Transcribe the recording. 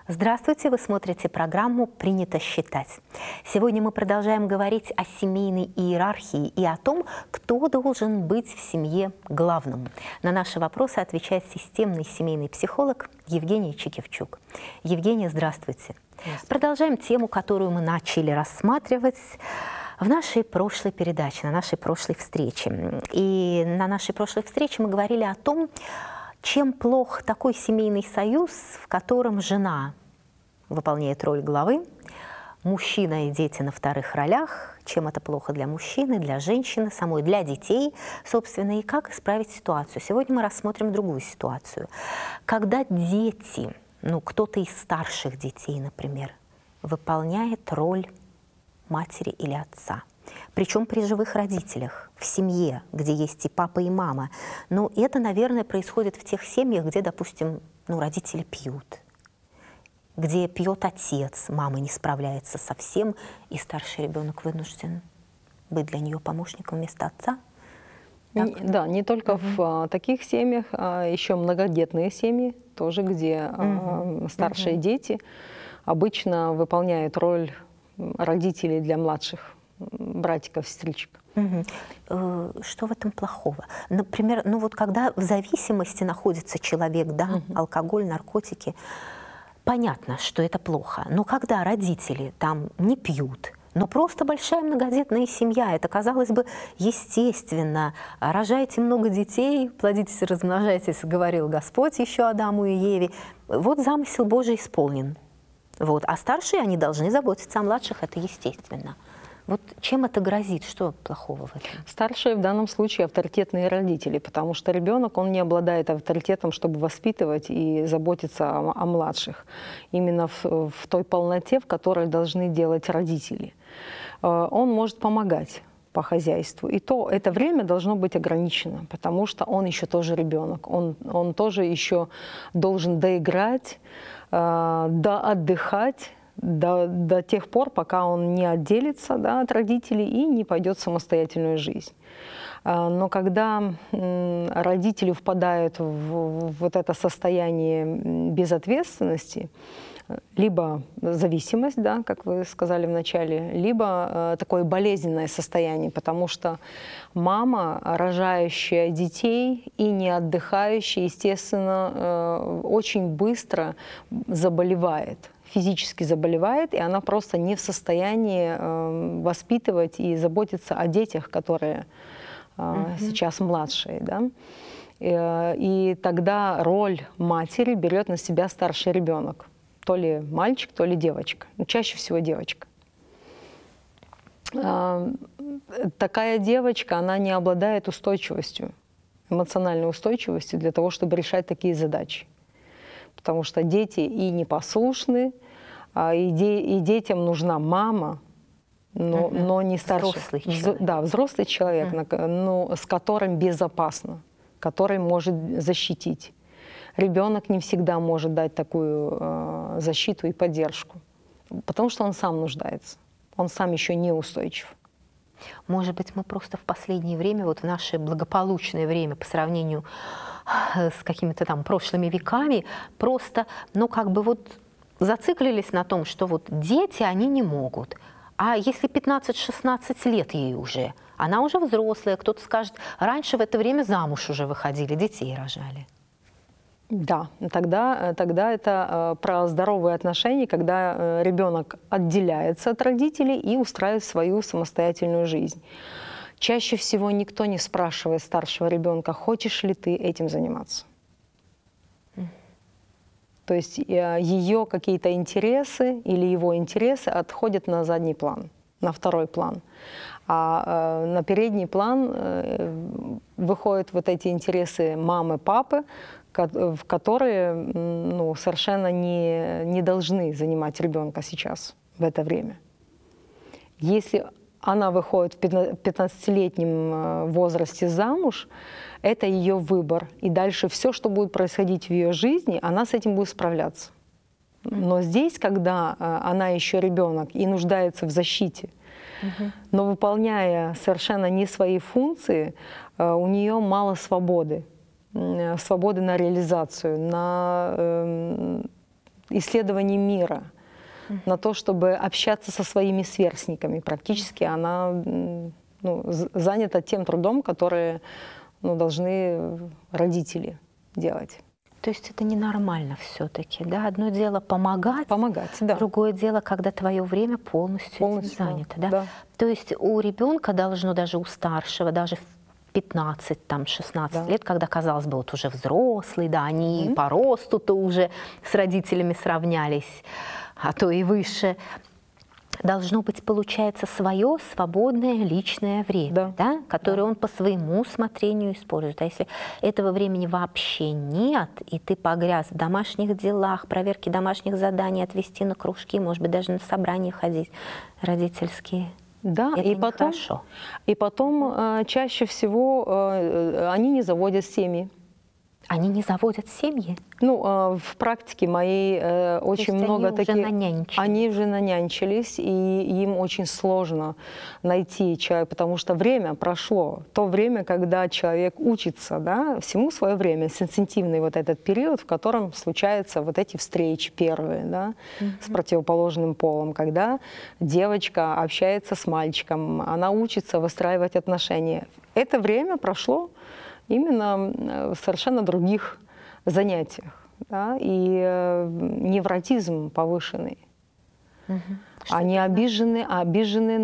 Здравствуйте, вы смотрите программу «Принято считать». Сегодня мы продолжаем говорить о семейной иерархии и о том, кто должен быть в семье главным. На наши вопросы отвечает системный семейный психолог Евгения Чикевчук. Евгения, здравствуйте. Продолжаем тему, которую мы начали рассматривать в нашей прошлой передаче, на нашей прошлой встрече. И на нашей прошлой встрече мы говорили о том, чем плох такой семейный союз, в котором жена выполняет роль главы, мужчина и дети на вторых ролях, чем это плохо для мужчины, для женщины, самой, для детей, собственно, и как исправить ситуацию. Сегодня мы рассмотрим другую ситуацию. Когда дети, кто-то из старших детей, например, выполняет роль матери или отца, причем при живых родителях, в семье, где есть и папа, и мама. Но это, наверное, происходит в тех семьях, где, допустим, родители пьют, где пьет отец, мама не справляется со всем, и старший ребенок вынужден быть для нее помощником вместо отца. Да, не только в таких семьях, а еще многодетные семьи, тоже, где старшие дети обычно выполняют роль родителей для младших братиков, сестричек. Что в этом плохого? Например, когда в зависимости находится человек, алкоголь, наркотики, понятно, что это плохо. Но когда родители там не пьют, но просто большая многодетная семья, это, казалось бы, естественно. Рожайте много детей, плодитесь и размножайтесь, говорил Господь еще Адаму и Еве. Вот замысел Божий исполнен. А старшие, они должны заботиться о младших, это естественно. Чем это грозит? Что плохого в этом? Старшие в данном случае авторитетные родители, потому что ребенок, он не обладает авторитетом, чтобы воспитывать и заботиться о младших. Именно в той полноте, в которой должны делать родители. Он может помогать по хозяйству. И это время должно быть ограничено, потому что он еще тоже ребенок. Он тоже еще должен доиграть, доотдыхать, до тех пор, пока он не отделится от родителей и не пойдет в самостоятельную жизнь. Но когда родители впадают в это состояние безответственности, либо зависимость, как вы сказали в начале, либо такое болезненное состояние, потому что мама, рожающая детей и не отдыхающая, естественно, очень быстро заболевает, физически заболевает, и она просто не в состоянии воспитывать и заботиться о детях, которые сейчас младшие. И тогда роль матери берет на себя старший ребенок. То ли мальчик, то ли девочка. Чаще всего девочка. Такая девочка, она не обладает устойчивостью, эмоциональной устойчивостью для того, чтобы решать такие задачи. Потому что дети и непослушны, и детям нужна мама, но не старший. Взрослый человек. Да, взрослый человек, с которым безопасно, который может защитить. Ребенок не всегда может дать такую защиту и поддержку, потому что он сам нуждается, он сам еще не устойчив. Может быть, мы просто в последнее время, в наше благополучное время по сравнению с какими-то там прошлыми веками, просто, зациклились на том, что дети, они не могут. А если 15-16 лет ей уже, она уже взрослая, кто-то скажет, раньше в это время замуж уже выходили, детей рожали. Да, тогда это про здоровые отношения, когда ребенок отделяется от родителей и устраивает свою самостоятельную жизнь. Чаще всего никто не спрашивает старшего ребенка, хочешь ли ты этим заниматься. То есть ее какие-то интересы или его интересы отходят на задний план, на второй план. А на передний план выходят эти интересы мамы, папы, которые совершенно не должны занимать ребенка сейчас, в это время. Если она выходит в 15-летнем возрасте замуж, это ее выбор. И дальше все, что будет происходить в ее жизни, она с этим будет справляться. Но здесь, когда она еще ребенок и нуждается в защите, но выполняя совершенно не свои функции, у нее мало свободы на реализацию, на исследований мира, на то, чтобы общаться со своими сверстниками. Практически она занята тем трудом, который должны родители делать. То есть это ненормально все-таки, да? Одно дело помогать, да. другое дело, когда твое время полностью этим занято, да? Да. То есть у ребенка должно, даже у старшего, даже в 15-16 лет, когда, казалось бы, вот уже взрослый, да, они по росту-то уже с родителями сравнялись, а то и выше, должно быть, получается, свое свободное личное время, да, которое он по своему усмотрению использует. А если этого времени вообще нет, и ты погряз в домашних делах, проверке домашних заданий, отвести на кружки, может быть, даже на собрания ходить родительские, да, это нехорошо. И потом чаще всего они не заводят семьи. Они не заводят семьи? В практике моей очень много таких... Они уже нанянчились, и им очень сложно найти человека, потому что время прошло. То время, когда человек учится, да, всему свое время, сенситивный вот этот период, в котором случаются вот эти встречи первые, да, с противоположным полом, когда девочка общается с мальчиком, она учится выстраивать отношения. Это время прошло именно в совершенно других занятиях, да, и невротизм повышенный. Они обижены